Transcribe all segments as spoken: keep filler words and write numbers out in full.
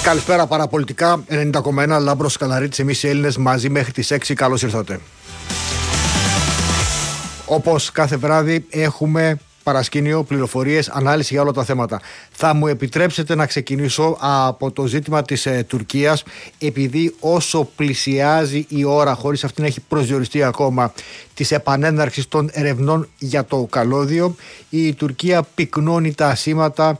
Καλησπέρα παραπολιτικά, ενενήντα κόμμα ένα, Λάμπρος Καλαρίτης, εμείς οι Έλληνες μαζί μέχρι τις έξι, καλώς ήρθατε. Όπως κάθε βράδυ έχουμε παρασκήνιο, πληροφορίες, ανάλυση για όλα τα θέματα. Θα μου επιτρέψετε να ξεκινήσω από το ζήτημα της ε, Τουρκίας, επειδή όσο πλησιάζει η ώρα, χωρίς αυτή να έχει προσδιοριστεί ακόμα, της επανέναρξης των ερευνών για το καλώδιο, η Τουρκία πυκνώνει τα ασήματα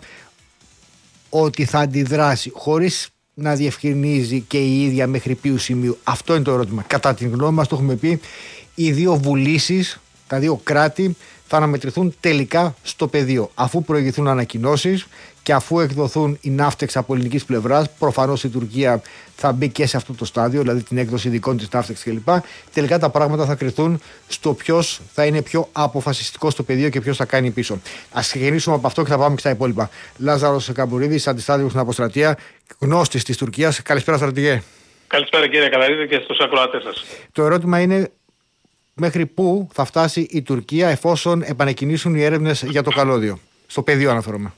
ότι θα αντιδράσει, χωρίς να διευκρινίζει και η ίδια μέχρι ποιου σημείου. Αυτό είναι το ερώτημα. Κατά την γνώμη μας, το έχουμε πει, οι δύο βουλήσεις, τα δύο κράτη, θα αναμετρηθούν τελικά στο πεδίο. Αφού προηγηθούν ανακοινώσεις και αφού εκδοθούν οι ναύτεξ από ελληνικής πλευράς, προφανώς η Τουρκία θα μπει και σε αυτό το στάδιο, δηλαδή την έκδοση δικών της ναύτεξ κλπ. Τελικά τα πράγματα θα κρυθούν στο ποιος θα είναι πιο αποφασιστικό στο πεδίο και ποιος θα κάνει πίσω. Ας ξεκινήσουμε από αυτό και θα πάμε και στα υπόλοιπα. Λάζαρος Καμπουρίδης, αντιστάτηγος στην Αποστρατεία, γνώστης της Τουρκίας. Καλησπέρα, στρατηγέ. Καλησπέρα, κύριε Καλαρίδη, και στους ακροατές σας. Το ερώτημα είναι, μέχρι πού θα φτάσει η Τουρκία εφόσον επανεκκινήσουν οι έρευνες για το καλώδιο? Στο πεδίο αναφέρομαι.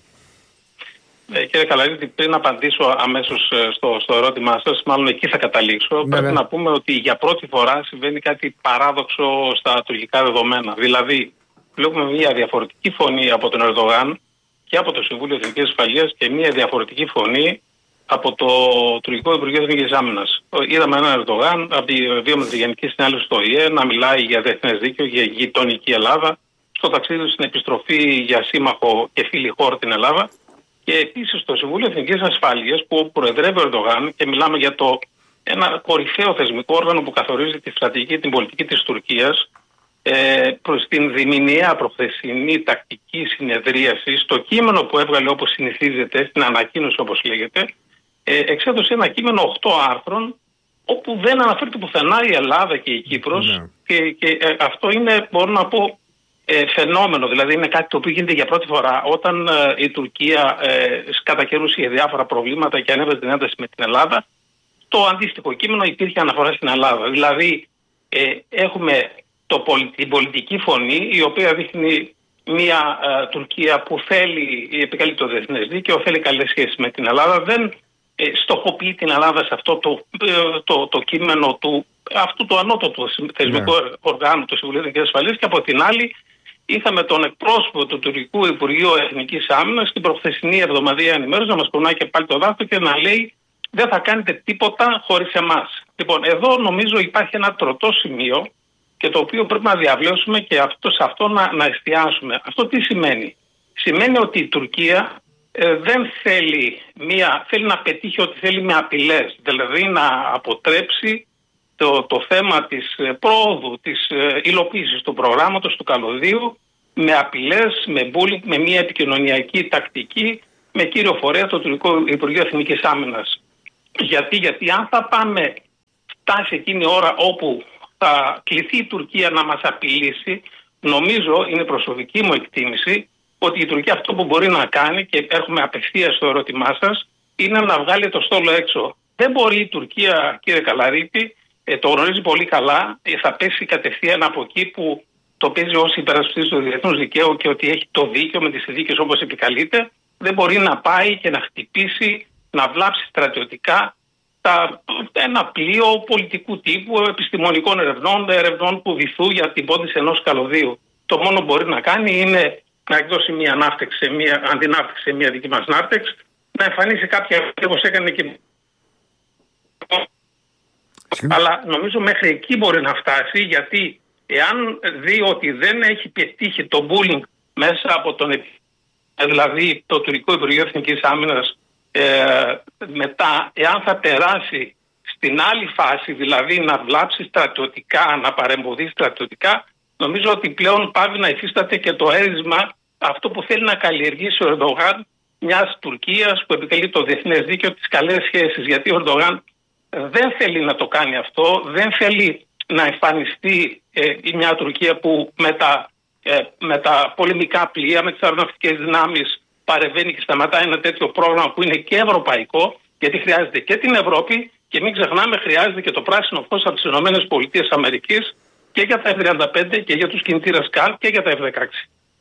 Ε, κύριε Καλαρίδη, πριν απαντήσω αμέσως στο, στο ερώτημά σας, μάλλον εκεί θα καταλήξω, ναι, πρέπει ναι. να πούμε ότι για πρώτη φορά συμβαίνει κάτι παράδοξο στα τουρκικά δεδομένα. Δηλαδή, βλέπουμε μια διαφορετική φωνή από τον Ερντογάν και από το Συμβούλιο Εθνικής Ασφαλείας και μια διαφορετική φωνή από το τουρκικό Υπουργείο Εθνικής Άμυνας. Είδαμε έναν Ερντογάν από τη δύο με τη Γενική Συνέλευση του Ο Η Ε να μιλάει για διεθνές δίκαιο, για γειτονική Ελλάδα, στο ταξίδι του στην επιστροφή για σύμμαχο και φίλη χώρα την Ελλάδα. Και επίσης στο Συμβούλιο Εθνικής Ασφάλειας, που προεδρεύει ο Ερντογάν, και μιλάμε για το ένα κορυφαίο θεσμικό όργανο που καθορίζει τη στρατηγική, την πολιτική της Τουρκίας, ε, προς την διμηνιαία προχθεσινή τακτική συνεδρίαση, στο κείμενο που έβγαλε όπως συνηθίζεται, στην ανακοίνωση όπως λέγεται, ε, εξέδωσε ένα κείμενο οκτώ άρθρων, όπου δεν αναφέρεται πουθενά η Ελλάδα και η Κύπρος, ναι. και, και ε, αυτό είναι, μπορώ να πω, Ε, φαινόμενο, δηλαδή είναι κάτι το οποίο γίνεται για πρώτη φορά όταν ε, η Τουρκία ε, κατά καιρούς είχε διάφορα προβλήματα και ανέβασε την ένταση με την Ελλάδα. Το αντίστοιχο κείμενο υπήρχε αναφορά στην Ελλάδα. Δηλαδή ε, έχουμε το, την πολιτική φωνή, η οποία δείχνει μια ε, Τουρκία που θέλει, επικαλεί το διεθνές δίκαιο, θέλει καλές σχέσεις με την Ελλάδα, δεν ε, στοχοποιεί την Ελλάδα σε αυτό το, ε, το, το κείμενο του αυτού του ανώτατου θεσμικού yeah. οργάνου του Συμβουλίου Εθνικής Ασφαλείας, και από την άλλη είχαμε τον εκπρόσωπο του Τουρκικού Υπουργείου Εθνικής Άμυνας στην προχθεσινή εβδομαδιαία ενημέρωση να μας κουνάει και πάλι το δάχτυλο και να λέει δεν θα κάνετε τίποτα χωρίς εμάς. Λοιπόν, εδώ νομίζω υπάρχει ένα τροτό σημείο και το οποίο πρέπει να διαβλέψουμε και αυτό, σε αυτό να, να εστιάσουμε. Αυτό τι σημαίνει? Σημαίνει ότι η Τουρκία ε, δεν θέλει, μία, θέλει να πετύχει ό,τι θέλει με απειλές, δηλαδή να αποτρέψει Το, το θέμα της ε, πρόοδου, της ε, υλοποίησης του προγράμματος του καλωδίου με απειλές, με bullying, με μια επικοινωνιακή τακτική, με κύριο φορέα το τουρκικό Υπουργείο Εθνικής Άμυνας. Γιατί, γιατί αν θα πάμε, φτάσει εκείνη η ώρα όπου θα κληθεί η Τουρκία να μας απειλήσει, νομίζω, είναι προσωπική μου εκτίμηση, ότι η Τουρκία αυτό που μπορεί να κάνει, και έρχομαι απευθείας στο ερώτημά σας, είναι να βγάλει το στόλο έξω. Δεν μπορεί η Τουρκία, κύριε Καλαρίτη, Ε, το γνωρίζει πολύ καλά, ε, θα πέσει κατευθείαν από εκεί που το παίζει ως υπερασπιστής του διεθνούς δικαίου και ότι έχει το δίκαιο με τις συνθήκες όπως επικαλείται. Δεν μπορεί να πάει και να χτυπήσει, να βλάψει στρατιωτικά τα, ένα πλοίο πολιτικού τύπου, επιστημονικών ερευνών, ερευνών που βυθούν για την πόντιση ενός καλωδίου. Το μόνο που μπορεί να κάνει είναι να εκδώσει μια ναύτεξ, σε μια, αντιναύτεξ σε μια δική μας ναύτεξ, να εμφανίσει κάποια, όπως έκανε και... Αλλά νομίζω μέχρι εκεί μπορεί να φτάσει, γιατί εάν δει ότι δεν έχει πετύχει το bullying μέσα από τον, δηλαδή το τουρκικό Υπουργείο Εθνικής Άμυνας, ε, μετά εάν θα περάσει στην άλλη φάση, δηλαδή να βλάψει στρατιωτικά, να παρεμποδίσει στρατιωτικά, νομίζω ότι πλέον πάβει να υφίσταται και το έρισμα αυτό που θέλει να καλλιεργήσει ο Ερντογάν μιας Τουρκίας που επικαλεί το διεθνές δίκαιο, τις καλές σχέσεις, γιατί ο Ερντογάν δεν θέλει να το κάνει αυτό, δεν θέλει να εμφανιστεί ε, μια Τουρκία που με τα, ε, με τα πολεμικά πλοία, με τις αεροναυτικές δυνάμεις παρεμβαίνει και σταματάει ένα τέτοιο πρόγραμμα που είναι και ευρωπαϊκό, γιατί χρειάζεται και την Ευρώπη και μην ξεχνάμε χρειάζεται και το πράσινο φως από τις ΗΠΑ και για τα εφ τριάντα πέντε και για τους κινητήρες Καλ και για τα εφ δεκαέξι.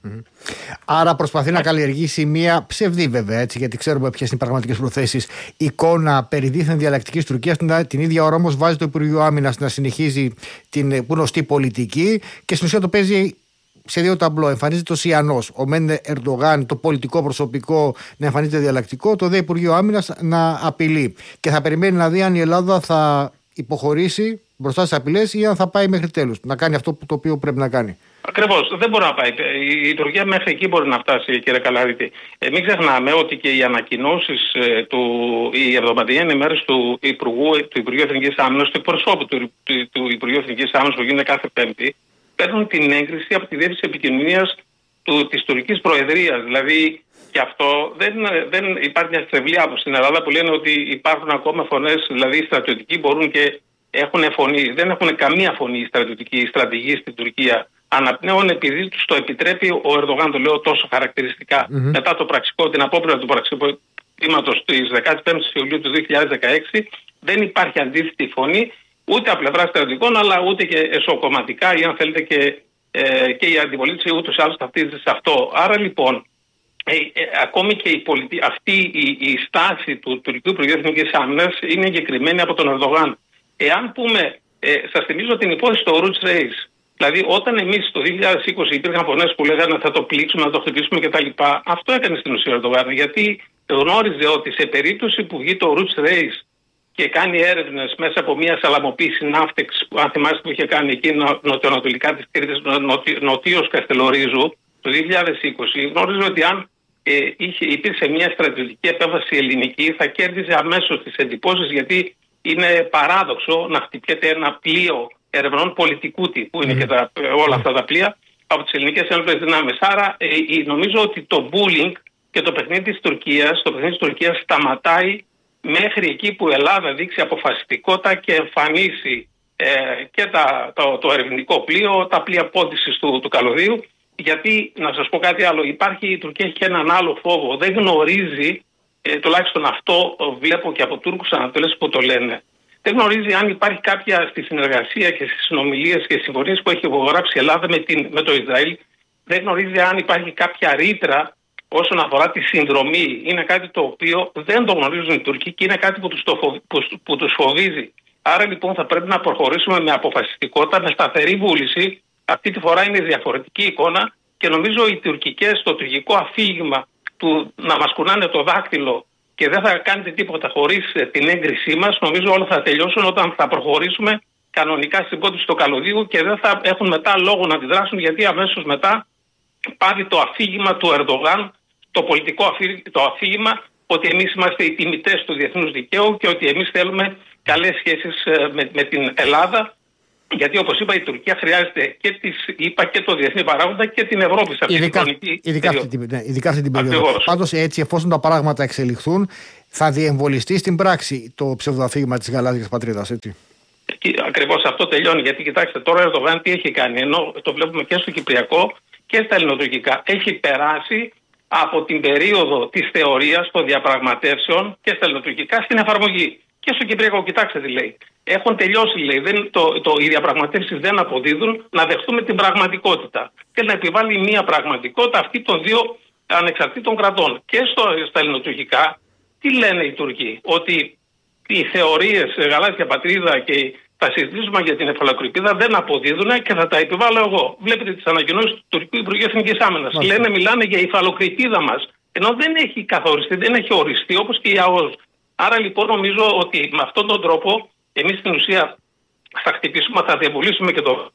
Mm. Άρα προσπαθεί να καλλιεργήσει μια ψευδή, βέβαια, έτσι, γιατί ξέρουμε ποιες είναι οι πραγματικές προθέσεις, εικόνα περί δίθεν διαλλακτικής Τουρκίας. Την, την ίδια ώρα όμως βάζει το Υπουργείο Άμυνας να συνεχίζει την γνωστή πολιτική και στην ουσία το παίζει σε δύο ταμπλό. Εμφανίζεται ο Σιανός, ο Μέντε Ερντογάν, το πολιτικό προσωπικό να εμφανίζεται διαλλακτικό, το δε Υπουργείο Άμυνας να απειλεί. Και θα περιμένει να δει αν η Ελλάδα θα υποχωρήσει μπροστά στις απειλές ή αν θα πάει μέχρι τέλους, να κάνει αυτό το οποίο πρέπει να κάνει. Ακριβώς. Δεν μπορεί να πάει. Η Τουρκία μέχρι εκεί μπορεί να φτάσει, κύριε Καλαρίτη. Ε, μην ξεχνάμε ότι και οι ανακοινώσεις, ε, του, η εβδομαδιαία ενημέρωση του Υπουργού, του Υπουργείου Εθνικής Άμυνας, του εκπροσώπου του, του, του Υπουργείου Εθνικής Άμυνας που γίνεται κάθε Πέμπτη, παίρνουν την έγκριση από τη Διεύθυνση Επικοινωνίας της Τουρκικής Προεδρίας. Δηλαδή, και αυτό δεν, δεν υπάρχει μια στρεβλή άποψη στην Ελλάδα που λένε ότι υπάρχουν ακόμα φωνές, δηλαδή οι στρατιωτικοί μπορούν και έχουν φωνή. Δεν έχουν καμία φωνή οι στρατιωτικοί, οι στρατηγοί στην Τουρκία. Αναπνέουν επειδή τους το επιτρέπει ο Ερντογάν, το λέω τόσο χαρακτηριστικά. Mm-hmm. Μετά το πραξικό, την απόπειρα του πραξικοπήματος της δεκαπέντε Ιουλίου του δύο χιλιάδες δεκαέξι, δεν υπάρχει αντίθετη φωνή ούτε από πλευρά στρατιωτικών, αλλά ούτε και εσωκομματικά ή αν θέλετε και, ε, και η αντιπολίτευση ούτως ή άλλως ταυτίζεται σε αυτό. Άρα λοιπόν, ε, ε, ακόμη και η πολιτι... αυτή η, η στάση του τουρκικού Υπουργείου Εθνικής Άμυνας είναι εγκεκριμένη από τον Ερντογάν. Εάν πούμε, ε, σας θυμίζω την υπόθεση του Roots Race. Δηλαδή, όταν εμείς το δύο χιλιάδες είκοσι υπήρχαν φωνές που λέγανε θα το πλήξουμε, να το χτυπήσουμε κτλ., αυτό έκανε στην ουσία ο Ερντογάν. Γιατί γνώριζε ότι σε περίπτωση που βγει το Roots Race και κάνει έρευνες μέσα από μια σαλαμοποίηση ναύτεξ, που αν θυμάστε που είχε κάνει εκεί νοτιοανατολικά της Κρήτης, νοτίως Καστελορίζου, το δύο χιλιάδες είκοσι, γνώριζε ότι αν ε, είχε, υπήρξε μια στρατιωτική επέμβαση ελληνική, θα κέρδιζε αμέσως τις εντυπώσεις, γιατί είναι παράδοξο να χτυπιέται ένα πλοίο ερευνών πολιτικού τύπου, είναι mm. και τα, όλα αυτά τα πλοία, από τις ελληνικές ένοπλες δυνάμεις. Άρα ε, νομίζω ότι το bullying και το παιχνίδι της Τουρκίας, το παιχνίδι της Τουρκίας σταματάει μέχρι εκεί που η Ελλάδα δείξει αποφασιστικότητα και εμφανίσει ε, και τα, το, το ερευνητικό πλοίο, τα πλοία πόντισης του, του καλωδίου. Γιατί, να σας πω κάτι άλλο, υπάρχει, η Τουρκία έχει και έναν άλλο φόβο. Δεν γνωρίζει, ε, τουλάχιστον αυτό βλέπω και από Τούρκους ανατολές που το λένε, δεν γνωρίζει αν υπάρχει κάποια στη συνεργασία και στις συνομιλίες και συμφωνίες που έχει υπογράψει η Ελλάδα με, την, με το Ισραήλ, δεν γνωρίζει αν υπάρχει κάποια ρήτρα όσον αφορά τη συνδρομή. Είναι κάτι το οποίο δεν το γνωρίζουν οι Τούρκοι και είναι κάτι που τους, το φοβ, που, που τους φοβίζει. Άρα λοιπόν θα πρέπει να προχωρήσουμε με αποφασιστικότητα, με σταθερή βούληση. Αυτή τη φορά είναι διαφορετική εικόνα και νομίζω οι τουρκικές, το τουρκικό αφήγημα του να μας κουνάνε το δάκτυλο και δεν θα κάνετε τίποτα χωρίς την έγκρισή μας, νομίζω όλα θα τελειώσουν όταν θα προχωρήσουμε κανονικά στην πόντιση του καλωδίου και δεν θα έχουν μετά λόγο να αντιδράσουν, γιατί αμέσως μετά πάρει το αφήγημα του Ερντογάν, το πολιτικό το αφήγημα ότι εμείς είμαστε οι τιμητές του διεθνούς δικαίου και ότι εμείς θέλουμε καλές σχέσεις με, με την Ελλάδα. Γιατί όπως είπα, η Τουρκία χρειάζεται και τις ΗΠΑ και το διεθνή παράγοντα και την Ευρώπη σε αυτή ειδικά, την χρονική ειδικά, αυτή, ναι, ειδικά αυτή την περίοδο. Πάντως έτσι, εφόσον τα πράγματα εξελιχθούν, θα διεμβολιστεί στην πράξη το ψευδοαφήγημα της γαλάζιας πατρίδας, έτσι. Ακριβώς αυτό τελειώνει. Γιατί κοιτάξτε, τώρα ο Ερντογάν τι έχει κάνει, ενώ το βλέπουμε και στο Κυπριακό και στα ελληνοτουρκικά, έχει περάσει από την περίοδο της θεωρίας των διαπραγματεύσεων και στα ελληνοτουρκικά στην εφαρμογή. Και στο Κυπριακό, κοιτάξτε τι λέει. Έχουν τελειώσει, λέει. Δεν, το, το, οι διαπραγματεύσεις δεν αποδίδουν, να δεχτούμε την πραγματικότητα. Και να επιβάλλει μια πραγματικότητα αυτή των δύο ανεξαρτήτων κρατών. Και στο, στα ελληνοτουρκικά, τι λένε οι Τούρκοι, ότι οι θεωρίες γαλάζια πατρίδα και τα συζητήσουμε για την εφαλοκρηπίδα δεν αποδίδουν και θα τα επιβάλλω εγώ. Βλέπετε τις ανακοινώσεις του Τουρκικού Υπουργείου Εθνικής Άμυνας. Λένε, μιλάνε για η υφαλοκρηπίδα μας. Ενώ δεν έχει καθοριστεί, δεν έχει οριστεί, όπως και η ΑΟΣ. Άρα λοιπόν νομίζω ότι με αυτόν τον τρόπο εμείς στην ουσία θα χτυπήσουμε, θα διαβολήσουμε και το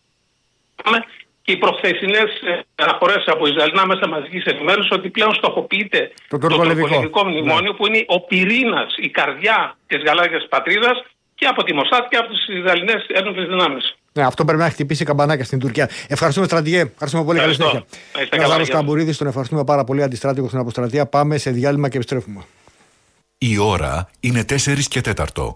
και οι προχθεσινές αναφορές από Ισραηλινά μέσα μαζικής ενημέρωσης ότι πλέον στοχοποιείται το τουρκολιβικό μνημόνιο, ναι, που είναι ο πυρήνας, η καρδιά της γαλάζιας πατρίδας και από τη Μοσάτ και από τις Ισραηλινές ένοπλες δυνάμεις. Ναι, αυτό πρέπει να χτυπήσει καμπανάκια στην Τουρκία. Ευχαριστούμε, στρατηγέ. Ευχαριστούμε πολύ. Καλή συνέχεια. Ναζάρος Καμπουρίδης, τον ευχαριστούμε πάρα πολύ, αντιστράτηγο στην αποστρατεία. Πάμε σε διάλειμμα και επιστρέφουμε. Η ώρα είναι τέσσερις και τέταρτο.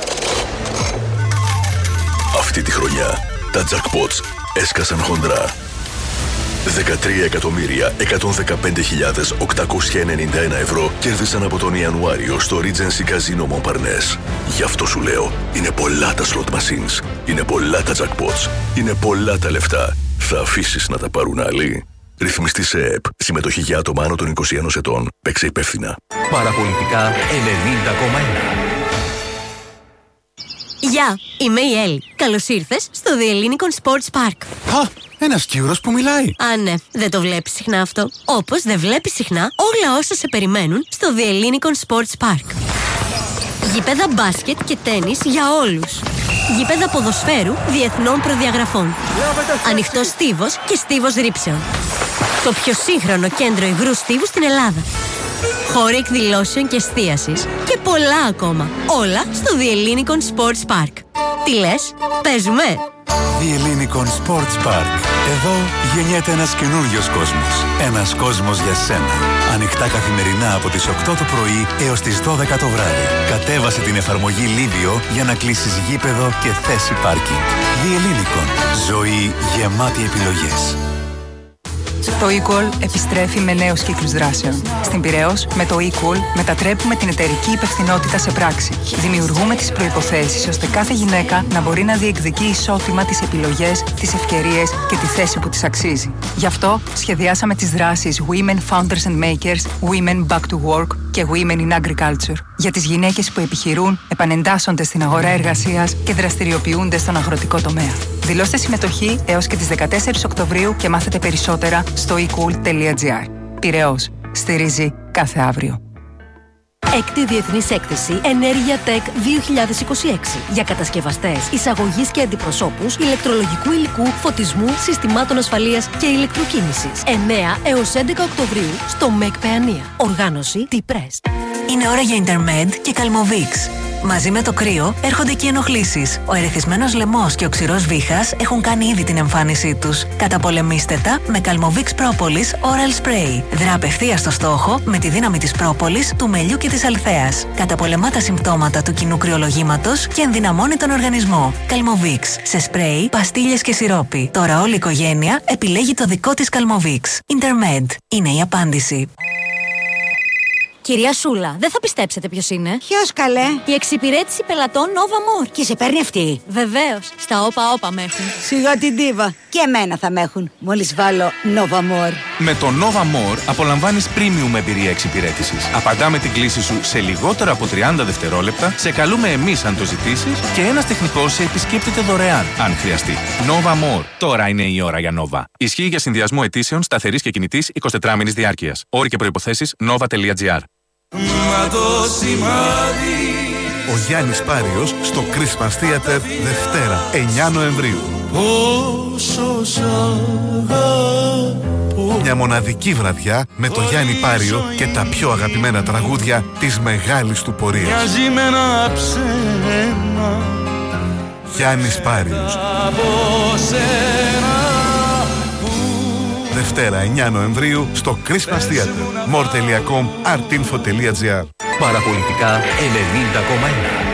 Αυτή τη χρονιά τα jackpots έσκασαν χοντρά. δεκατρία εκατομμύρια εκατόν δεκαπέντε χιλιάδες οκτακόσια ενενήντα ένα ευρώ κέρδισαν από τον Ιανουάριο στο Regency Casino Montparnasse. Γι' αυτό σου λέω, είναι πολλά τα slot machines, είναι πολλά τα jackpots, είναι πολλά τα λεφτά. Θα αφήσεις να τα πάρουν άλλοι? Ρυθμιστή σε ΕΕΠ. Συμμετοχή για άτομα άνω των είκοσι ένα ετών. Παίξε υπεύθυνα. Παραπολιτικά ενενήντα κόμμα ένα. Γεια, είμαι η Έλλη. Καλώς ήρθες στο The Ellinikon Sports Park. Α, ένας Κύρος που μιλάει. Α, ναι, δεν το βλέπεις συχνά αυτό. Όπως δεν βλέπεις συχνά όλα όσα σε περιμένουν στο The Ellinikon Sports Park. Γήπεδα μπάσκετ και τένις για όλους. Γήπεδα ποδοσφαίρου διεθνών προδιαγραφών. Ανοιχτός στίβος και στίβος ρήψεων. Το πιο σύγχρονο κέντρο υγρού στίβου στην Ελλάδα. Χώροι εκδηλώσεων και εστίασης και πολλά ακόμα. Όλα στο The Ellinikon Sports Park. Τι λες, παίζουμε? The Ellinikon Sports Park. Εδώ γεννιέται ένας καινούριος κόσμος. Ένας κόσμος για σένα. Ανοιχτά καθημερινά από τις οκτώ το πρωί έως τις δώδεκα το βράδυ. Κατέβασε την εφαρμογή Livio για να κλείσεις γήπεδο και θέση πάρκινγκ. The Ellinikon. Ζωή γεμάτη επιλογές. Το eCall επιστρέφει με νέους κύκλους δράσεων. Στην Πειραιώς, με το eCall μετατρέπουμε την εταιρική υπευθυνότητα σε πράξη. Δημιουργούμε τις προϋποθέσεις ώστε κάθε γυναίκα να μπορεί να διεκδικεί ισότιμα τις επιλογές, τις ευκαιρίες και τη θέση που της αξίζει. Γι' αυτό σχεδιάσαμε τις δράσεις Women Founders and Makers, Women Back to Work και Women in Agriculture. Για τις γυναίκες που επιχειρούν, επανεντάσσονται στην αγορά εργασίας και δραστηριοποιούνται στον αγροτικό τομέα. Δηλώστε συμμετοχή έως και τις δεκατέσσερις Οκτωβρίου και μάθετε περισσότερα στο e-cool τελεία gr. Πειραιώς. Στηρίζει κάθε αύριο. Έκτη Διεθνής Έκθεση Ενέργεια Tech δύο χιλιάδες είκοσι έξι για κατασκευαστές, εισαγωγής και αντιπροσώπους, ηλεκτρολογικού υλικού, φωτισμού, συστημάτων ασφαλείας και ηλεκτροκίνησης. εννέα έως έντεκα Οκτωβρίου στο ΜΕΚ Παιανία. Οργάνωση T-Press. Είναι ώρα για Intermed και Calmovix. Μαζί με το κρύο έρχονται και οι ενοχλήσεις. Ο ερεθισμένος λαιμός και ο ξηρός βήχας έχουν κάνει ήδη την εμφάνισή τους. Καταπολεμήστε τα με Calmovix Propolis Oral Spray. Δρά απευθείας στο στόχο με τη δύναμη της πρόπολης, του μελιού και της αλθέας. Καταπολεμά τα συμπτώματα του κοινού κρυολογήματος και ενδυναμώνει τον οργανισμό. Calmovix. Σε σπρέι, παστίλες και σιρόπι. Τώρα όλη η οικογένεια επιλέγει το δικό της Calmovix. Intermed. Είναι η απάντηση. Κυρία Σούλα, δεν θα πιστέψετε ποιος είναι. Ποιος, καλέ? Η εξυπηρέτηση πελατών Nova More. Και σε παίρνει αυτή? Βεβαίως. Στα όπα όπα με έχουν. Σιγά την ντίβα. Και εμένα θα με έχουν. Μόλις βάλω Nova More. Με το Nova More απολαμβάνεις premium εμπειρία εξυπηρέτησης. Απαντάμε την κλήση σου σε λιγότερα από τριάντα δευτερόλεπτα, σε καλούμε εμείς αν το ζητήσεις και ένας τεχνικός σε επισκέπτεται δωρεάν αν χρειαστεί. Nova More. Τώρα είναι η ώρα για Nova. Ισχύει για συνδυασμό αιτήσεων σταθερής και κινητής εικοσιτετράωρης διάρκειας. Όροι και προϋποθέσεις nova τελεία gr. Ο Γιάννης Πάριος στο Christmas Theater Δευτέρα εννέα Νοεμβρίου. Μια μοναδική βραδιά με τον Γιάννη Πάριο και τα πιο αγαπημένα τραγούδια της μεγάλης του πορείας. Γιάννης Πάριος. Δευτέρα εννέα Νοεμβρίου στο Christmas Theater. more τελεία com, artinfo τελεία gr. Παραπολιτικά ενενήντα κόμμα ένα.